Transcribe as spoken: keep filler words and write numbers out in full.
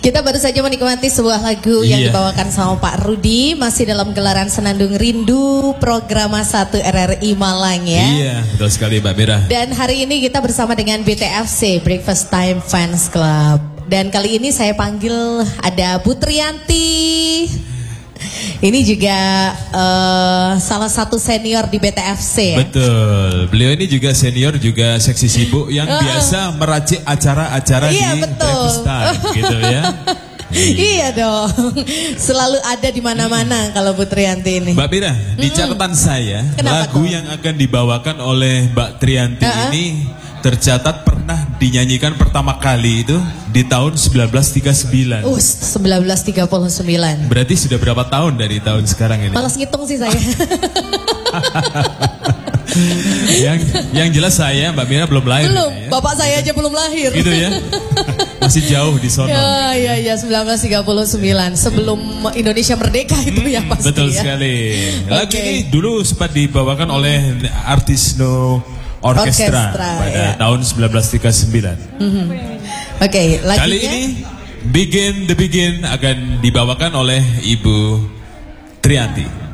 Kita baru saja menikmati sebuah lagu yang Iya. dibawakan sama Pak Rudi, masih dalam gelaran Senandung Rindu program satu R R I Malang ya. Iya, betul sekali Mbak Mira. Dan hari ini kita bersama dengan B T F C, Breakfast Time Fans Club. Dan kali ini saya panggil ada Bu Triyanti. Ini juga uh, salah satu senior di B T F C ya. Betul, beliau ini juga senior, juga seksi sibuk yang Uh-uh. biasa meracik acara-acara Iya, di betul. Breakfast Time gitu ya. Iya dong, selalu ada di mana-mana kalau Bu Triyanti ini. Mbak Mira, di catatan saya, Kenapa lagu tuh? yang akan dibawakan oleh Mbak Triyanti Uh-uh. ini tercatat pernah dinyanyikan pertama kali itu di tahun seribu sembilan ratus tiga puluh sembilan. Uh, seribu sembilan ratus tiga puluh sembilan. Berarti sudah berapa tahun dari tahun sekarang ini? Malas ngitung sih saya. yang yang jelas saya, Mbak Mira belum lahir. Belum, ya. bapak saya aja belum lahir. Gitu ya. Masih jauh di sono. Ya, ya, ya, seribu sembilan ratus tiga puluh sembilan. Sebelum Indonesia merdeka itu ya pasti Betul ya. sekali. Lagu Oke. ini dulu sempat dibawakan oleh Artis No Orkestra Orkestra, pada ya. tahun seribu sembilan ratus tiga puluh sembilan. Oke, lagunya. Kali ini Begin the Begin akan dibawakan oleh Ibu Triyanti.